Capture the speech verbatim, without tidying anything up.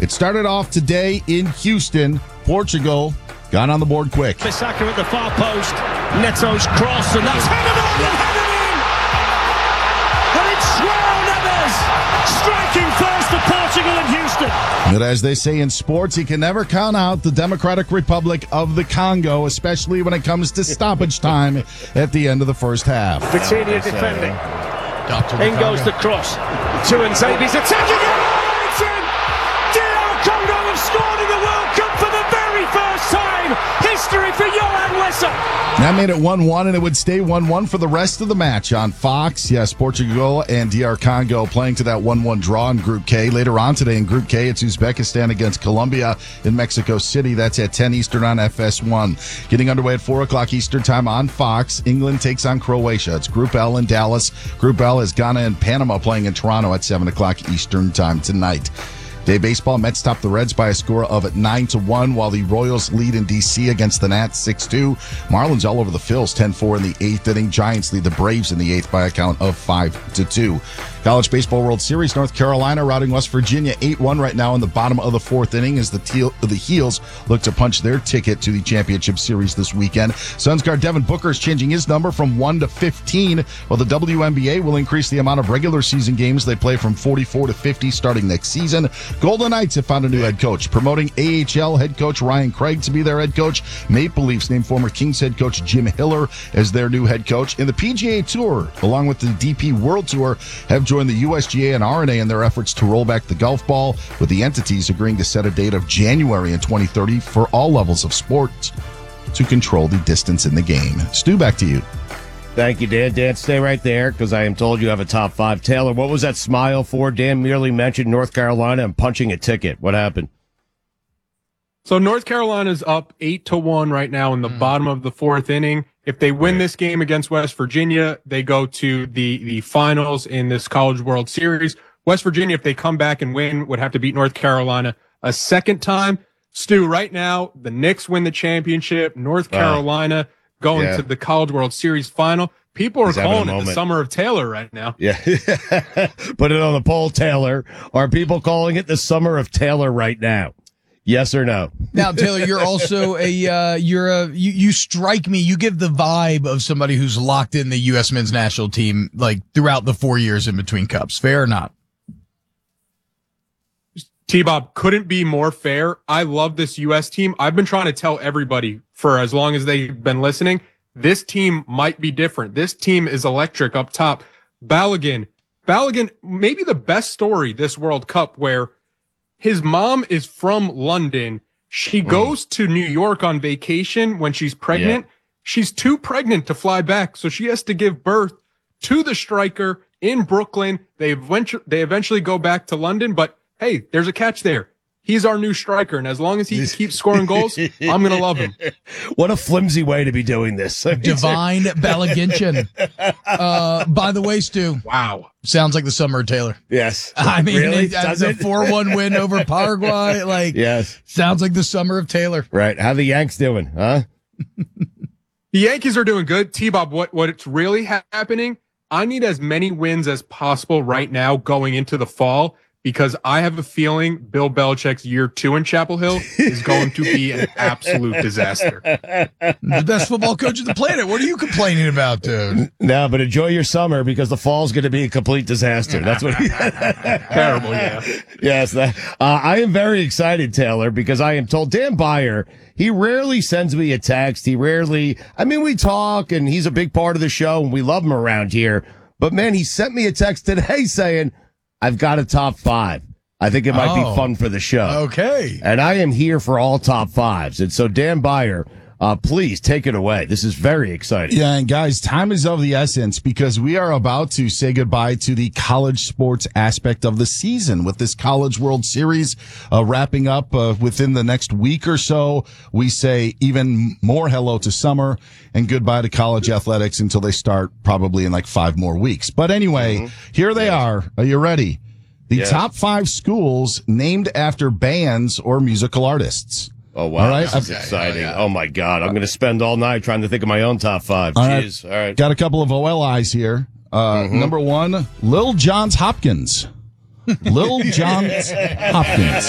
It started off today in Houston. Portugal got on the board quick. Bissaka at the far post. Neto's cross, and that's headed on and headed in! And it's João Neves striking first for Portugal in Houston. But as they say in sports, you can never count out the Democratic Republic of the Congo, especially when it comes to stoppage time at the end of the first half. Vitinha defending. In goes the cross. Two and Zabi's attacking it! It's in! D R Congo have scored in the World Cup for the very first time! History for Johan Wissa! That made it one one, and it would stay one one for the rest of the match on Fox. Yes, Portugal and D R Congo playing to that one one draw in Group K. Later on today in Group K, it's Uzbekistan against Colombia in Mexico City. That's at ten Eastern on F S one. Getting underway at four o'clock Eastern time on Fox. England takes on Croatia. It's Group L in Dallas. Group L is Ghana and Panama playing in Toronto at seven o'clock Eastern time tonight. Day baseball, Mets top the Reds by a score of nine to one, while the Royals lead in D C against the Nats six two. Marlins all over the Phils ten four in the eighth inning. Giants lead the Braves in the eighth by a count of five to two. College Baseball World Series, North Carolina routing West Virginia eight one right now in the bottom of the fourth inning as the teal, the Heels look to punch their ticket to the championship series this weekend. Suns guard Devin Booker is changing his number from one to fifteen, while the W N B A will increase the amount of regular season games they play from forty-four to fifty starting next season. Golden Knights have found a new head coach, promoting A H L head coach Ryan Craig to be their head coach. Maple Leafs named former Kings head coach Jim Hiller as their new head coach. And the P G A Tour, along with the D P World Tour, have joined the U S G A and R N A in their efforts to roll back the golf ball, with the entities agreeing to set a date of January in twenty thirty for all levels of sports to control the distance in the game. Stu, back to you. Thank you, Dan. Dan, stay right there because I am told you have a top five. Taylor, what was that smile for? Dan merely mentioned North Carolina and punching a ticket. What happened? So North Carolina's up eight to one right now in the mm. bottom of the fourth inning. If they win this game against West Virginia, they go to the, the finals in this College World Series. West Virginia, if they come back and win, would have to beat North Carolina a second time. Stu, right now, the Knicks win the championship. North Carolina uh, going yeah. to the College World Series final. People are He's calling it the summer of Taylor right now. Yeah. Put it on the poll, Taylor. Are people calling it the summer of Taylor right now? Yes or no? Now, Taylor, you're also a, uh, you're a, you, you strike me, you give the vibe of somebody who's locked in the U S men's national team, like, throughout the four years in between cups. Fair or not? T-Bob, couldn't be more fair. I love this U S team. I've been trying to tell everybody for as long as they've been listening, this team might be different. This team is electric up top. Balogun, Balogun, maybe the best story this World Cup, where his mom is from London. She goes to New York on vacation when she's pregnant. Yeah. She's too pregnant to fly back, so she has to give birth to the striker in Brooklyn. They eventually, they eventually go back to London, but hey, there's a catch there. He's our new striker, and as long as he keeps scoring goals, I'm going to love him. What a flimsy way to be doing this. Divine Balogun. Uh, by the way, Stu. Wow. Sounds like the summer of Taylor. Yes. I mean, really? it, it's a four one win over Paraguay. Like, yes. Sounds like the summer of Taylor. Right. How the Yanks doing, huh? The Yankees are doing good. T-Bob, what, what's really ha- happening, I need as many wins as possible right now going into the fall, because I have a feeling Bill Belichick's year two in Chapel Hill is going to be an absolute disaster. The best football coach on the planet. What are you complaining about, dude? No, but enjoy your summer because the fall's going to be a complete disaster. That's what. Terrible, yeah. Yes, that, uh, I am very excited, Taylor, because I am told Dan Beyer, he rarely sends me a text. He rarely, I mean, we talk and he's a big part of the show and we love him around here. But man, he sent me a text today saying, I've got a top five. I think it might oh, be fun for the show. Okay. And I am here for all top fives. And so, Dan Beyer, uh, please take it away. This is very exciting. Yeah, and guys, time is of the essence because we are about to say goodbye to the college sports aspect of the season with this College World Series uh, wrapping up uh, within the next week or so. We say even more hello to summer and goodbye to college athletics until they start probably in like five more weeks. But anyway, mm-hmm. here they yes. are. Are you ready? The yes. top five schools named after bands or musical artists. Oh, wow. All right. That's exciting. Oh, my God. I'm going to spend all night trying to think of my own top five. All Jeez. right. All right. Got a couple of O L Is here. Uh, mm-hmm. Number one, Lil Johns Hopkins. Lil Johns Hopkins.